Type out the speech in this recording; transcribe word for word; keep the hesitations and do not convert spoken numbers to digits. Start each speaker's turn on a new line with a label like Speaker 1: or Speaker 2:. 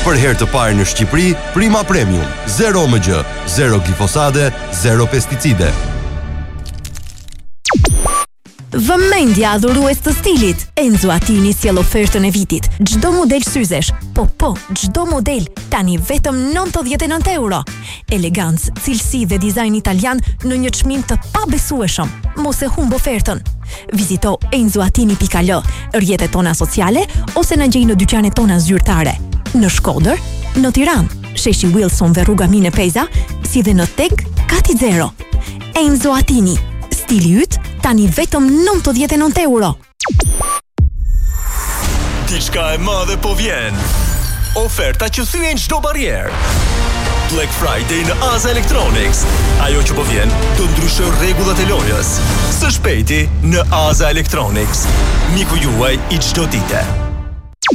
Speaker 1: Për herë të parë në Shqipëri, Prima Premium, zero M G, zero glifosate, zero pesticide.
Speaker 2: Vëmendja adhurues të stilit. Enzo Attini sjell ofertën e vitit. Çdo model syzesh, po po, çdo model tani vetëm nëntëdhjetë e nëntë euro. Elegancë, cilësi dhe dizajn italian në një çmim të pabesueshëm. Mos e humb ofertën. Vizito enzo attini pikë al, rrjetet tona sociale ose na gjej në dyqanet tona zyrtare. Në Shkodër, në Tiranë, sheshi Wilson dhe rruga Mine Peza, si dhe në Tek Kati Zero. Enzo Attini, stili yt tani vetëm nëntëdhjetë e nëntë euro.
Speaker 3: Diçka e madhe po vjen. Oferta që thyen çdo barrier. Black Friday në Aza Electronics. Ajo që po vjen do ndryshoj rregullat e lojës. Së shpejti në Aza Electronics. Miku juaj i çdo dite.